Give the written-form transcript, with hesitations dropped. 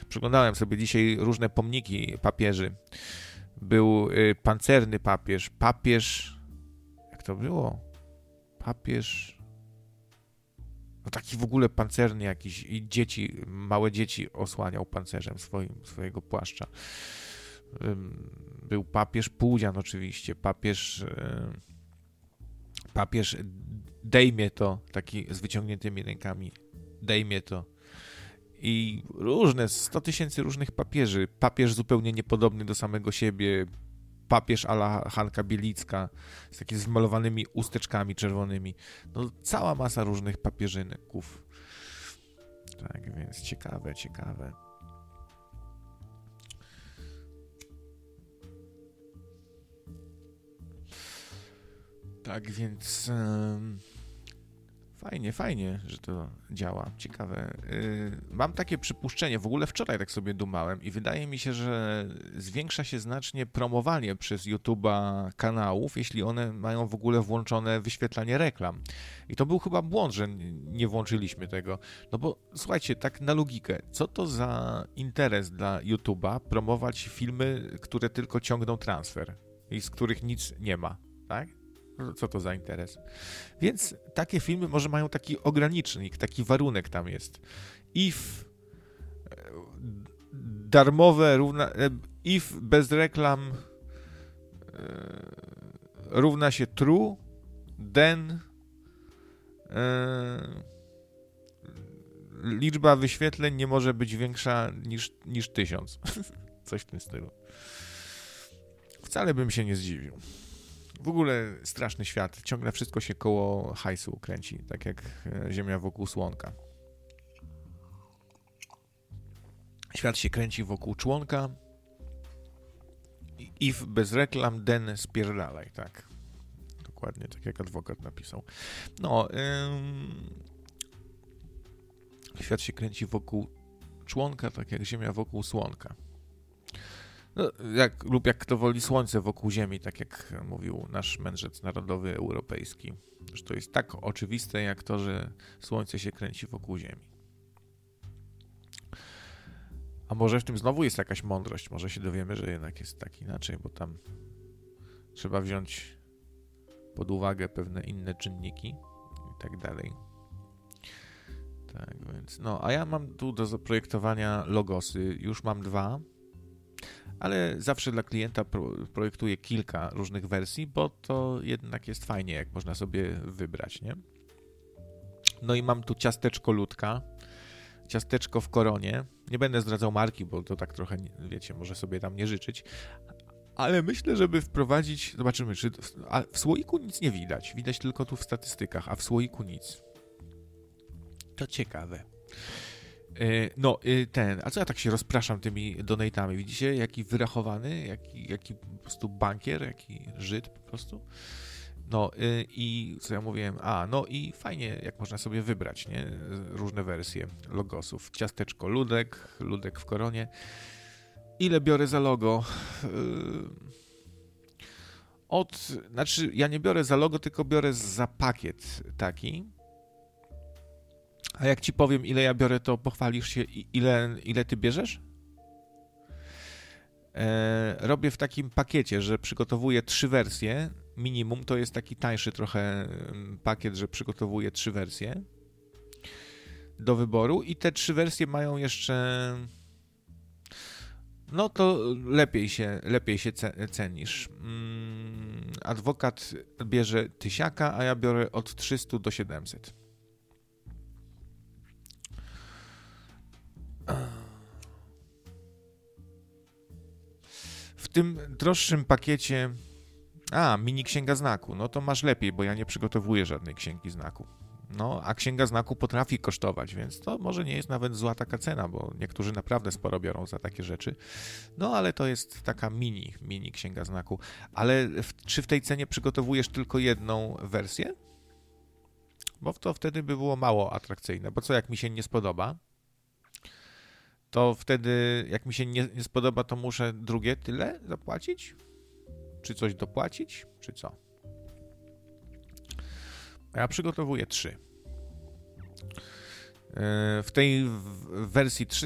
Przeglądałem sobie dzisiaj różne pomniki papieży. Był pancerny papież... Jak to było? Papież... No taki w ogóle pancerny jakiś i małe dzieci osłaniał pancerzem swojego płaszcza. Był papież Pułdzian oczywiście, papież dejmie to, taki z wyciągniętymi rękami, dejmie to. I 100 000 różnych papieży. Papież zupełnie niepodobny do samego siebie, papież a la Hanka Bielicka, z takimi zmalowanymi usteczkami czerwonymi. No, cała masa różnych papieżynków. Tak więc ciekawe. Tak więc fajnie, że to działa. Ciekawe. Mam takie przypuszczenie, w ogóle wczoraj tak sobie dumałem i wydaje mi się, że zwiększa się znacznie promowanie przez YouTube'a kanałów, jeśli one mają w ogóle włączone wyświetlanie reklam. I to był chyba błąd, że nie włączyliśmy tego. No bo słuchajcie, tak na logikę, co to za interes dla YouTube'a promować filmy, które tylko ciągną transfer i z których nic nie ma, tak? Co to za interes? Więc takie filmy może mają taki ogranicznik, taki warunek tam jest. If darmowe if bez reklam równa się true, then liczba wyświetleń nie może być większa niż 1000. Coś w tym stylu. Wcale bym się nie zdziwił. W ogóle straszny świat. Ciągle wszystko się koło hajsu kręci, tak jak Ziemia wokół Słonka. Świat się kręci wokół członka. If bez reklam, then spierdalaj, tak. Dokładnie, tak jak adwokat napisał. No, świat się kręci wokół członka, tak jak Ziemia wokół Słonka. No, jak kto woli słońce wokół Ziemi, tak jak mówił nasz mędrzec narodowy europejski. Że to jest tak oczywiste, jak to, że słońce się kręci wokół Ziemi. A może w tym znowu jest jakaś mądrość? Może się dowiemy, że jednak jest tak inaczej, bo tam trzeba wziąć pod uwagę pewne inne czynniki i tak dalej. Tak więc, no, a ja mam tu do zaprojektowania logosy. Już mam 2. Ale zawsze dla klienta projektuję kilka różnych wersji, bo to jednak jest fajnie, jak można sobie wybrać, nie? No i mam tu ciasteczko Ludka, ciasteczko w koronie. Nie będę zdradzał marki, bo to tak trochę, wiecie, może sobie tam nie życzyć. Ale myślę, żeby wprowadzić, zobaczymy, czy w słoiku nic nie widać. Widać tylko tu w statystykach, a w słoiku nic. To ciekawe. No, a co ja tak się rozpraszam tymi donatami? Widzicie, jaki wyrachowany, jaki po prostu bankier, jaki Żyd po prostu? No i co ja mówiłem? No i fajnie, jak można sobie wybrać, nie? Różne wersje logosów. Ciasteczko Ludek w koronie. Ile biorę za logo? Znaczy, ja nie biorę za logo, tylko biorę za pakiet taki. A jak ci powiem, ile ja biorę, to pochwalisz się, ile ty bierzesz? Robię w takim pakiecie, że przygotowuję 3 wersje. Minimum to jest taki tańszy trochę pakiet, że przygotowuję 3 wersje do wyboru i te 3 wersje mają jeszcze... No to lepiej się cenisz. Adwokat bierze 1000, a ja biorę od 300 do 700. W tym droższym pakiecie... mini księga znaku. No to masz lepiej, bo ja nie przygotowuję żadnej księgi znaku. No, a księga znaku potrafi kosztować, więc to może nie jest nawet zła taka cena, bo niektórzy naprawdę sporo biorą za takie rzeczy. No, ale to jest taka mini księga znaku. Ale czy w tej cenie przygotowujesz tylko jedną wersję? Bo to wtedy by było mało atrakcyjne. Bo co, jak mi się nie spodoba, to wtedy, jak mi się nie spodoba, to muszę drugie tyle zapłacić? Czy coś dopłacić? Czy co? Ja przygotowuję 3. W tej wersji 3